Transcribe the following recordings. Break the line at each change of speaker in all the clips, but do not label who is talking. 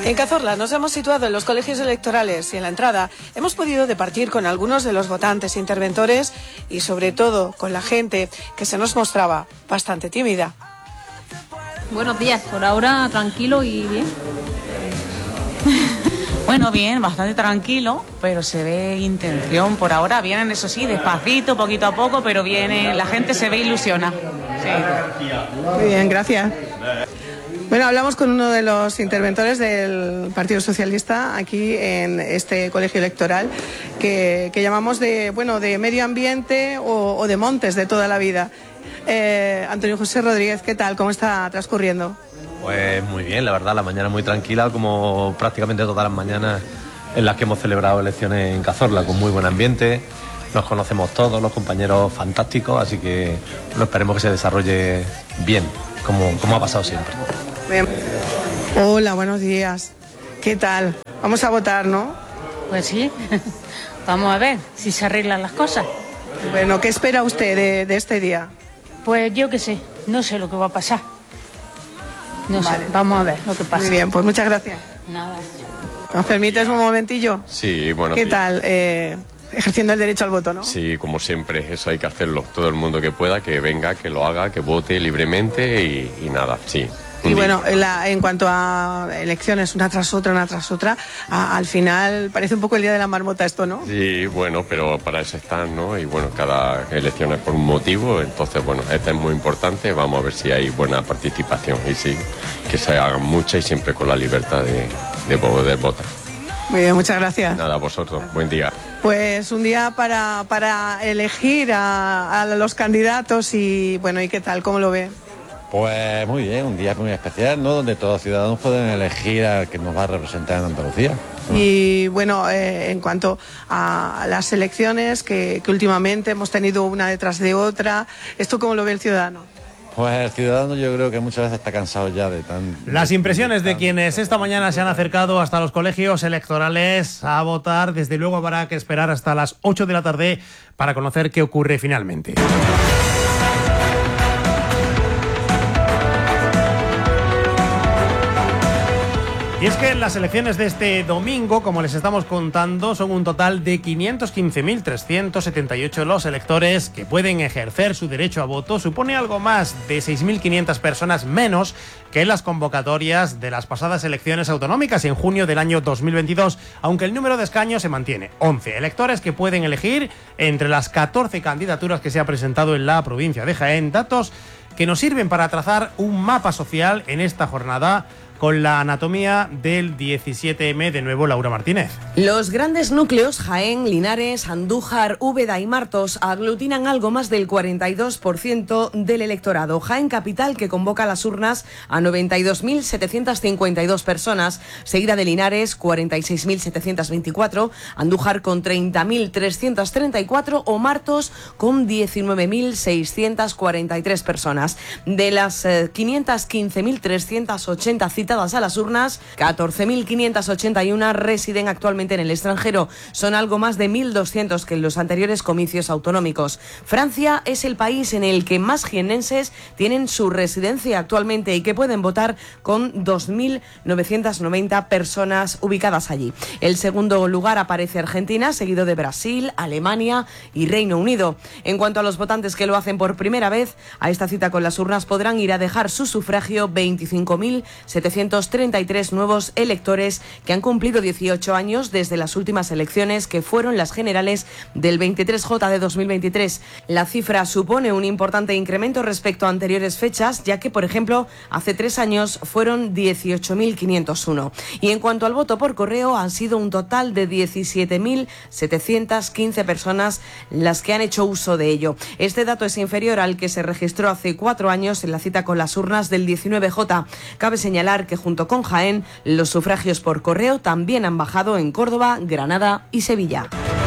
En Cazorla nos hemos situado en los colegios electorales y en la entrada hemos podido departir con algunos de los votantes interventores y sobre todo con la gente que se nos mostraba bastante tímida.
Buenos días, por ahora tranquilo y bien.
Bueno, bien, bastante tranquilo, pero se ve intención. Por ahora vienen, eso sí, despacito, poquito a poco, pero viene, la gente se ve ilusiona. Sí.
Muy bien, gracias. Bueno, hablamos con uno de los interventores del Partido Socialista aquí en este colegio electoral que llamamos de medio ambiente o de montes de toda la vida. Antonio José Rodríguez, ¿qué tal? ¿Cómo está transcurriendo?
Pues muy bien, la verdad, la mañana muy tranquila, como prácticamente todas las mañanas en las que hemos celebrado elecciones en Cazorla, con muy buen ambiente. Nos conocemos todos, los compañeros fantásticos, así que esperemos que se desarrolle bien, como ha pasado siempre.
Bien. Hola, buenos días. ¿Qué tal? Vamos a votar, ¿no?
Pues sí, vamos a ver si se arreglan las cosas.
Bueno, ¿qué espera usted de este día?
Pues yo qué sé, no sé lo que va a pasar. No sé, vamos a ver lo que pasa.
Muy bien, pues muchas gracias.
Nada.
¿Nos permites un momentillo?
Sí, bueno.
¿Qué tal? Ejerciendo el derecho al voto, ¿no?
Sí, como siempre, eso hay que hacerlo. Todo el mundo que pueda, que venga, que lo haga, que vote libremente y nada, sí.
Y bueno, en cuanto a elecciones una tras otra, al final parece un poco el día de la marmota esto, ¿no?
Sí, bueno, pero para eso están, ¿no? Y bueno, cada elección es por un motivo, entonces, bueno, esta es muy importante, vamos a ver si hay buena participación y sí, que se hagan muchas y siempre con la libertad de poder votar.
Muy bien, muchas gracias.
Nada, a vosotros, buen día.
Pues un día para elegir a los candidatos y bueno, ¿y qué tal? ¿Cómo lo ve?
Pues muy bien, un día muy especial, ¿no? Donde todos los ciudadanos pueden elegir al que nos va a representar en Andalucía.
Y bueno, en cuanto a las elecciones que últimamente hemos tenido una detrás de otra, ¿esto cómo lo ve el ciudadano?
Pues el ciudadano yo creo que muchas veces está cansado ya de tan...
Las impresiones de quienes esta mañana se han acercado hasta los colegios electorales a votar, desde luego habrá que esperar hasta las 8 de la tarde para conocer qué ocurre finalmente. Y es que las elecciones de este domingo, como les estamos contando, son un total de 515.378 los electores que pueden ejercer su derecho a voto. Supone algo más de 6.500 personas menos que en las convocatorias de las pasadas elecciones autonómicas en junio del año 2022, aunque el número de escaños se mantiene. 11 electores que pueden elegir entre las 14 candidaturas que se ha presentado en la provincia de Jaén. Datos que nos sirven para trazar un mapa social en esta jornada con la anatomía del 17M. De nuevo, Laura Martínez.
Los grandes núcleos, Jaén, Linares, Andújar, Úbeda y Martos, aglutinan algo más del 42% del electorado. Jaén Capital, que convoca a las urnas a 92.752 personas, seguida de Linares, 46.724, Andújar con 30.334 o Martos con 19.643 personas. De las 515.380 citadas a las urnas, 14.581 residen actualmente en el extranjero. Son algo más de 1.200 que en los anteriores comicios autonómicos. Francia es el país en el que más jiennenses tienen su residencia actualmente y que pueden votar, con 2.990 personas ubicadas allí. El segundo lugar aparece Argentina, seguido de Brasil, Alemania y Reino Unido. En cuanto a los votantes que lo hacen por primera vez, a esta cita con las urnas podrán ir a dejar su sufragio 25.733 nuevos electores que han cumplido 18 años desde las últimas elecciones, que fueron las generales del 23J de 2023. La cifra supone un importante incremento respecto a anteriores fechas, ya que, por ejemplo, hace 3 años fueron 18.501. Y en cuanto al voto por correo, han sido un total de 17.715 personas las que han hecho uso de ello. Este dato es inferior al que se registró hace 4 años en la cita con las urnas del 19J. Cabe señalar que junto con Jaén, los sufragios por correo también han bajado en Córdoba, Granada y Sevilla.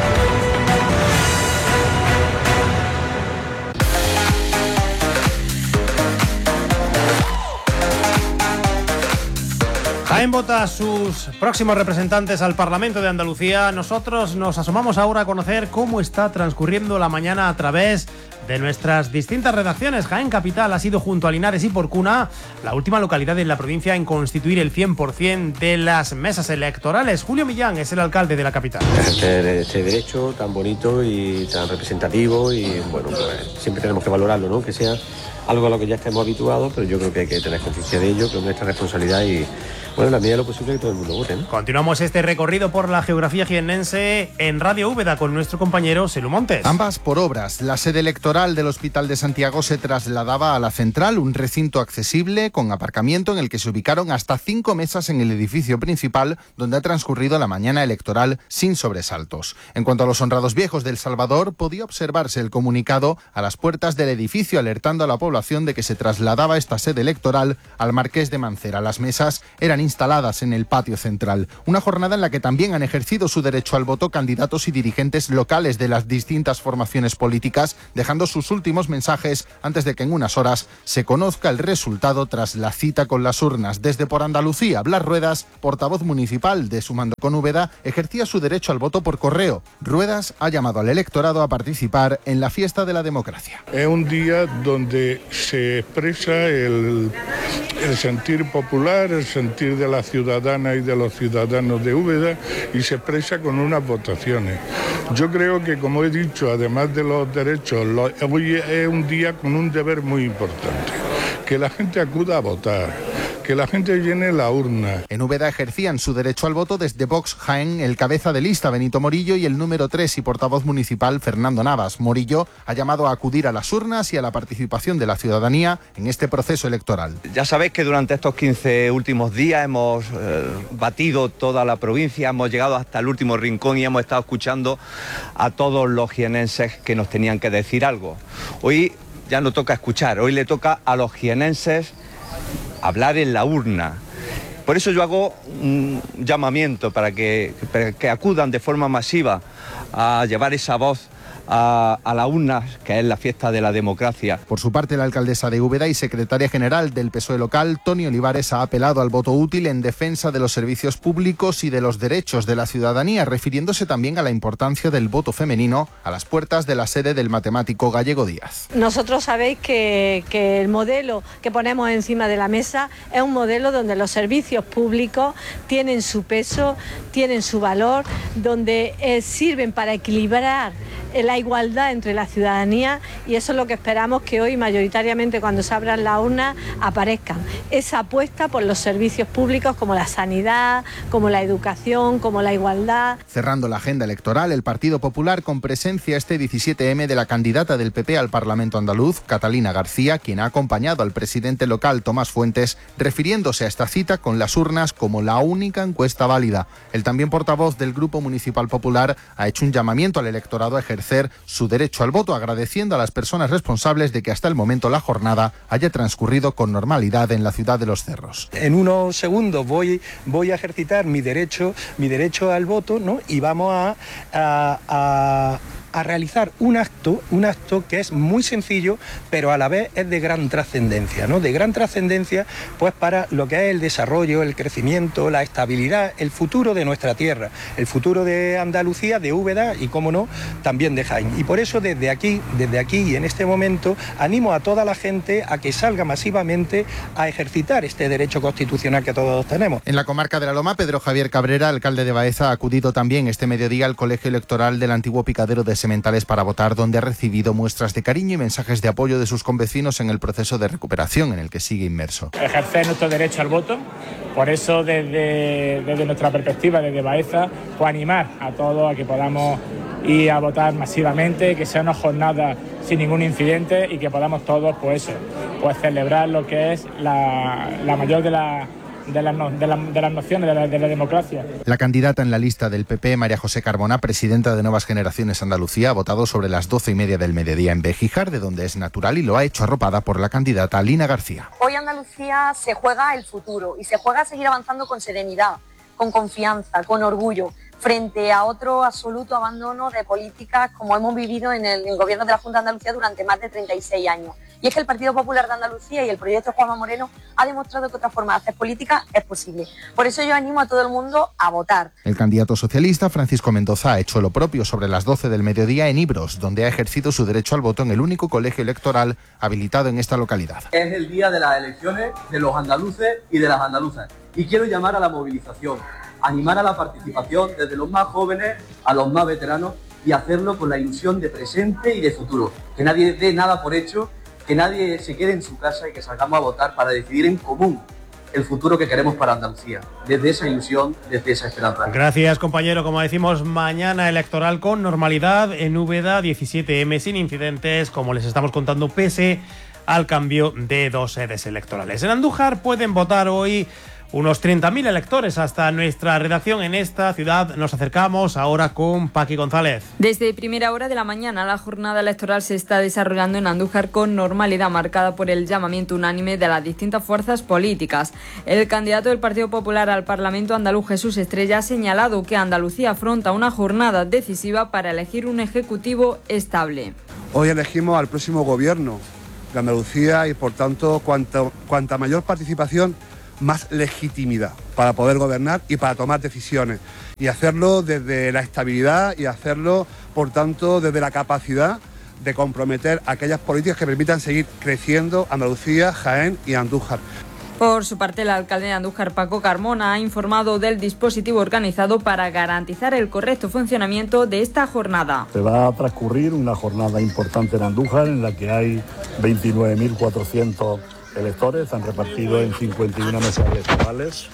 Jaén vota a sus próximos representantes al Parlamento de Andalucía. Nosotros nos asomamos ahora a conocer cómo está transcurriendo la mañana a través de nuestras distintas redacciones. Jaén Capital ha sido, junto a Linares y Porcuna, la última localidad en la provincia en constituir el 100% de las mesas electorales. Julio Millán es el alcalde de la capital.
Este derecho tan bonito y tan representativo, y bueno, pues siempre tenemos que valorarlo, ¿no? Que sea algo a lo que ya estemos habituados, pero yo creo que hay que tener conciencia de ello, que es nuestra responsabilidad y, bueno, en la medida de lo posible que todo el mundo vote, ¿no?
Continuamos este recorrido por la geografía jiennense en Radio Úbeda con nuestro compañero Selu Montes.
Ambas por obras. La sede electoral del Hospital de Santiago se trasladaba a la central, un recinto accesible con aparcamiento en el que se ubicaron hasta 5 mesas en el edificio principal, donde ha transcurrido la mañana electoral sin sobresaltos. En cuanto a los honrados viejos del Salvador, podía observarse el comunicado a las puertas del edificio alertando a la población de que se trasladaba esta sede electoral al Marqués de Mancera. Las mesas eran instaladas en el patio central. Una jornada en la que también han ejercido su derecho al voto candidatos y dirigentes locales de las distintas formaciones políticas, dejando sus últimos mensajes antes de que en unas horas se conozca el resultado tras la cita con las urnas. Desde Por Andalucía, Blas Ruedas, portavoz municipal de Sumando con Úbeda, ejercía su derecho al voto por correo. Ruedas ha llamado al electorado a participar en la fiesta de la democracia.
Es un día donde se expresa el sentir popular, el sentir de la ciudadana y de los ciudadanos de Úbeda, y se expresa con unas votaciones. Yo creo que, como he dicho, además de los derechos, hoy es un día con un deber muy importante, que la gente acuda a votar, que la gente llene la urna.
En Úbeda ejercían su derecho al voto desde Vox Jaén el cabeza de lista Benito Morillo y el número 3 y portavoz municipal Fernando Navas. Morillo ha llamado a acudir a las urnas y a la participación de la ciudadanía en este proceso electoral.
Ya sabéis que durante estos 15 últimos días hemos batido toda la provincia, hemos llegado hasta el último rincón y hemos estado escuchando a todos los jienenses que nos tenían que decir algo. Hoy ya no toca escuchar, hoy le toca a los jienenses hablar en la urna. Por eso yo hago un llamamiento para que acudan de forma masiva a llevar esa voz a la urna, que es la fiesta de la democracia.
Por su parte, la alcaldesa de Úbeda y secretaria general del PSOE local, Toni Olivares, ha apelado al voto útil en defensa de los servicios públicos y de los derechos de la ciudadanía, refiriéndose también a la importancia del voto femenino a las puertas de la sede del matemático Gallego Díaz.
Nosotros sabéis que el modelo que ponemos encima de la mesa es un modelo donde los servicios públicos tienen su peso, tienen su valor, donde sirven para equilibrar la igualdad entre la ciudadanía, y eso es lo que esperamos que hoy mayoritariamente cuando se abran las urnas aparezcan. Esa apuesta por los servicios públicos como la sanidad, como la educación, como la igualdad.
Cerrando la agenda electoral, el Partido Popular con presencia este 17M de la candidata del PP al Parlamento andaluz, Catalina García, quien ha acompañado al presidente local Tomás Fuentes, refiriéndose a esta cita con las urnas como la única encuesta válida. El también portavoz del Grupo Municipal Popular ha hecho un llamamiento al electorado a ejercer su derecho al voto, agradeciendo a las personas responsables de que hasta el momento la jornada haya transcurrido con normalidad en la ciudad de Los Cerros.
En unos segundos voy a ejercitar mi derecho al voto, ¿no? Y vamos a realizar un acto que es muy sencillo, pero a la vez es de gran trascendencia, ¿no? De gran trascendencia, pues para lo que es el desarrollo, el crecimiento, la estabilidad, el futuro de nuestra tierra, el futuro de Andalucía, de Úbeda y, cómo no, también de Jaén. Y por eso desde aquí y en este momento animo a toda la gente a que salga masivamente a ejercitar este derecho constitucional que todos tenemos.
En la comarca de La Loma, Pedro Javier Cabrera, alcalde de Baeza, ha acudido también este mediodía al colegio electoral del antiguo picadero de Sementales para votar, donde ha recibido muestras de cariño y mensajes de apoyo de sus convecinos en el proceso de recuperación en el que sigue inmerso.
Ejercer nuestro derecho al voto, por eso desde nuestra perspectiva, desde Baeza, pues animar a todos a que podamos ir a votar masivamente, que sea una jornada sin ningún incidente y que podamos todos pues celebrar lo que es la mayor de las nociones de la democracia.
La candidata en la lista del PP, María José Carbona, presidenta de Nuevas Generaciones Andalucía, ha votado sobre las 12:30 del mediodía en Béjijar, de donde es natural, y lo ha hecho arropada por la candidata Lina García.
Hoy Andalucía se juega el futuro y se juega a seguir avanzando con serenidad, con confianza, con orgullo, frente a otro absoluto abandono de políticas como hemos vivido en el gobierno de la Junta de Andalucía durante más de 36 años. Y es que el Partido Popular de Andalucía y el proyecto Juanma Moreno ha demostrado que otra forma de hacer política es posible. Por eso yo animo a todo el mundo a votar.
El candidato socialista Francisco Mendoza ha hecho lo propio sobre las 12 del mediodía en Ibros, donde ha ejercido su derecho al voto en el único colegio electoral habilitado en esta localidad.
Es el día de las elecciones de los andaluces y de las andaluzas. Y quiero llamar a la movilización, animar a la participación desde los más jóvenes a los más veteranos y hacerlo con la ilusión de presente y de futuro. Que nadie dé nada por hecho, que nadie se quede en su casa y que salgamos a votar para decidir en común el futuro que queremos para Andalucía, desde esa ilusión, desde esa esperanza.
Gracias, compañero. Como decimos, mañana electoral con normalidad en Úbeda, 17M sin incidentes, como les estamos contando, pese al cambio de 2 sedes electorales. En Andújar pueden votar hoy unos 30.000 electores. Hasta nuestra redacción en esta ciudad nos acercamos ahora con Paqui González.
Desde primera hora de la mañana la jornada electoral se está desarrollando en Andújar con normalidad, marcada por el llamamiento unánime de las distintas fuerzas políticas. El candidato del Partido Popular al Parlamento andaluz, Jesús Estrella, ha señalado que Andalucía afronta una jornada decisiva para elegir un ejecutivo estable.
Hoy elegimos al próximo gobierno de Andalucía y, por tanto, cuanta mayor participación, más legitimidad para poder gobernar y para tomar decisiones, y hacerlo desde la estabilidad y hacerlo, por tanto, desde la capacidad de comprometer aquellas políticas que permitan seguir creciendo Andalucía, Jaén y Andújar.
Por su parte, el alcalde de Andújar, Paco Carmona, ha informado del dispositivo organizado para garantizar el correcto funcionamiento de esta jornada.
Se va a transcurrir una jornada importante en Andújar, en la que hay 29.400 electores, están repartidos en 51 mesas electorales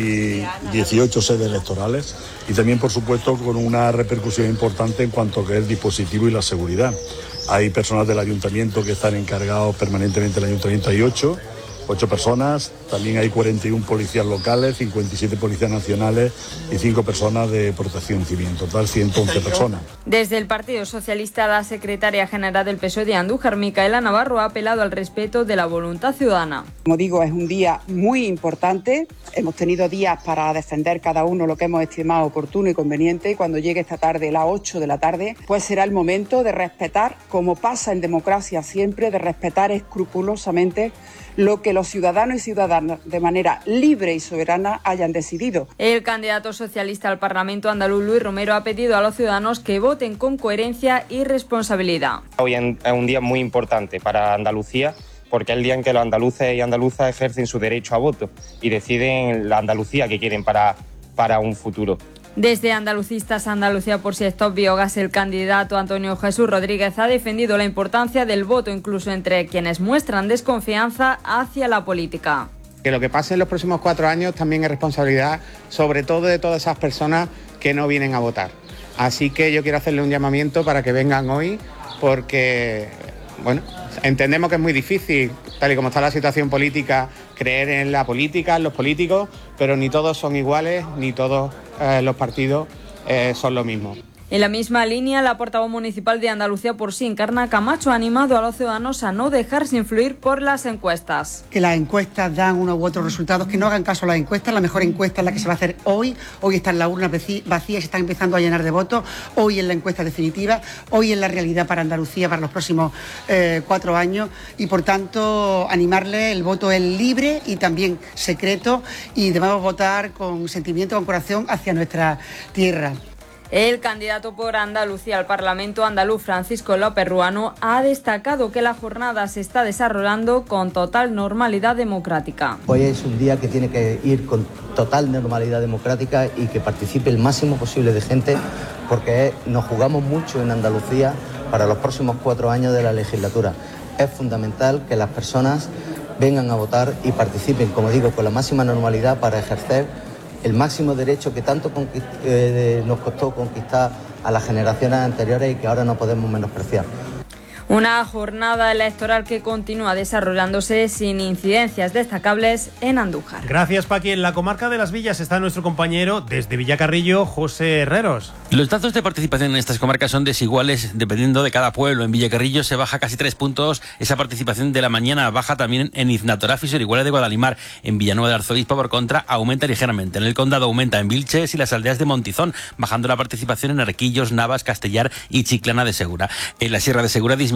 y 18 sedes electorales, y también, por supuesto, con una repercusión importante en cuanto a que es el dispositivo y la seguridad. Hay personas del ayuntamiento que están encargados permanentemente del ayuntamiento, hay 8 personas, también hay 41 policías locales, 57 policías nacionales y 5 personas de protección civil, en total 111 personas.
Desde el Partido Socialista, la secretaria general del PSOE de Andújar, Micaela Navarro, ha apelado al respeto de la voluntad ciudadana.
Como digo, es un día muy importante. Hemos tenido días para defender cada uno lo que hemos estimado oportuno y conveniente, y cuando llegue esta tarde, las 8 de la tarde, pues será el momento de respetar, como pasa en democracia siempre, de respetar escrupulosamente lo que los ciudadanos y ciudadanas de manera libre y soberana hayan decidido.
El candidato socialista al Parlamento andaluz, Luis Romero, ha pedido a los ciudadanos que voten con coherencia y responsabilidad.
Hoy es un día muy importante para Andalucía, porque es el día en que los andaluces y andaluzas ejercen su derecho a voto y deciden la Andalucía que quieren para un futuro.
Desde Andalucistas Andalucía por si Stop Biogás, el candidato Antonio Jesús Rodríguez ha defendido la importancia del voto, incluso entre quienes muestran desconfianza hacia la política.
Que lo que pase en los próximos 4 años también es responsabilidad, sobre todo de todas esas personas que no vienen a votar. Así que yo quiero hacerle un llamamiento para que vengan hoy, porque, bueno, entendemos que es muy difícil, tal y como está la situación política, creer en la política, en los políticos, pero ni todos son iguales, ni todos los partidos son lo mismo.
En la misma línea, la portavoz municipal de Andalucía por sí, Encarna Camacho, ha animado a los ciudadanos a no dejarse influir por las encuestas.
Que las encuestas dan unos u otros resultados, que no hagan caso a las encuestas. La mejor encuesta es la que se va a hacer hoy. Hoy están las urnas vacías, se están empezando a llenar de votos. Hoy es la encuesta definitiva, hoy es la realidad para Andalucía para los próximos 4 años, y por tanto animarle, el voto es libre y también secreto, y debemos votar con sentimiento, con corazón hacia nuestra tierra.
El candidato por Andalucía al Parlamento andaluz, Francisco López Ruano, ha destacado que la jornada se está desarrollando con total normalidad democrática.
Hoy es un día que tiene que ir con total normalidad democrática y que participe el máximo posible de gente, porque nos jugamos mucho en Andalucía para los próximos 4 años de la legislatura. Es fundamental que las personas vengan a votar y participen, como digo, con la máxima normalidad para ejercer el máximo derecho que tanto nos costó conquistar a las generaciones anteriores y que ahora no podemos menospreciar.
Una jornada electoral que continúa desarrollándose sin incidencias destacables en Andújar.
Gracias, Paqui. En la comarca de Las Villas está nuestro compañero desde Villacarrillo, José Herreros.
Los datos de participación en estas comarcas son desiguales dependiendo de cada pueblo. En Villacarrillo se baja casi 3 puntos esa participación de la mañana. Baja también en Iznatorafis, Orihuela de Guadalimar. En Villanueva de Arzobispo, por contra, aumenta ligeramente. En el condado aumenta en Vilches y las aldeas de Montizón, bajando la participación en Arquillos, Navas, Castellar y Chiclana de Segura. En la Sierra de Segura disminuye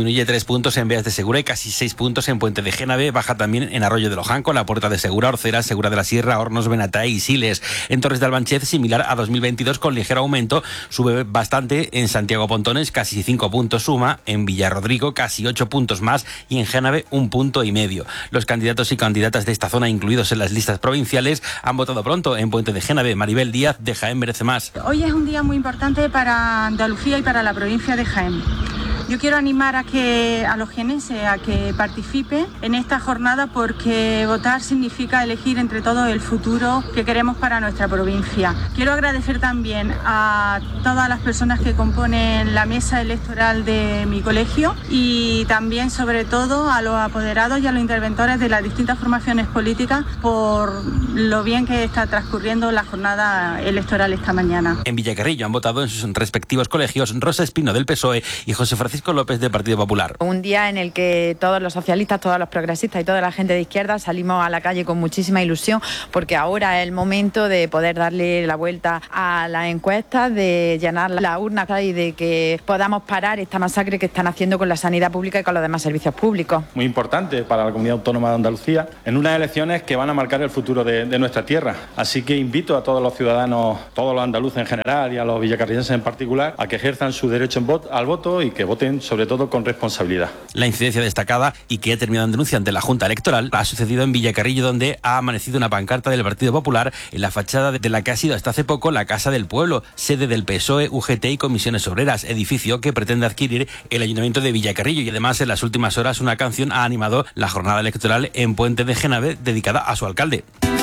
disminuye 3 puntos en Beas de Segura y casi 6 puntos en Puente de Génave. Baja también en Arroyo de Lojanco, La Puerta de Segura, Orcera, Segura de la Sierra, Hornos, Benatá y Siles. En Torres de Albanchez, similar a 2022, con ligero aumento. Sube bastante en Santiago Pontones, casi 5 puntos suma. En Villarrodrigo, casi 8 puntos más. Y en Génave, 1,5 puntos. Los candidatos y candidatas de esta zona, incluidos en las listas provinciales, han votado pronto. En Puente de Génave, Maribel Díaz, de Jaén merece más.
Hoy es un día muy importante para Andalucía y para la provincia de Jaén. Yo quiero animar a los jienenses a que participen en esta jornada, porque votar significa elegir entre todos el futuro que queremos para nuestra provincia. Quiero agradecer también a todas las personas que componen la mesa electoral de mi colegio y también, sobre todo, a los apoderados y a los interventores de las distintas formaciones políticas por lo bien que está transcurriendo la jornada electoral esta mañana.
En Villacarrillo han votado en sus respectivos colegios Rosa Espino del PSOE y José Francisco López del Partido Popular.
Un día en el que todos los socialistas, todos los progresistas y toda la gente de izquierda salimos a la calle con muchísima ilusión, porque ahora es el momento de poder darle la vuelta a las encuestas, de llenar las urnas y de que podamos parar esta masacre que están haciendo con la sanidad pública y con los demás servicios públicos.
Muy importante para la Comunidad Autónoma de Andalucía, en unas elecciones que van a marcar el futuro de nuestra tierra. Así que invito a todos los ciudadanos, todos los andaluces en general y a los villacarrillenses en particular, a que ejerzan su derecho al voto y que voten sobre todo con responsabilidad.
La incidencia destacada y que ha terminado en denuncia ante la Junta Electoral ha sucedido en Villacarrillo, donde ha amanecido una pancarta del Partido Popular en la fachada de la que ha sido hasta hace poco la Casa del Pueblo, sede del PSOE, UGT y Comisiones Obreras, edificio que pretende adquirir el Ayuntamiento de Villacarrillo. Y además, en las últimas horas, una canción ha animado la jornada electoral en Puente de Génave dedicada a su alcalde.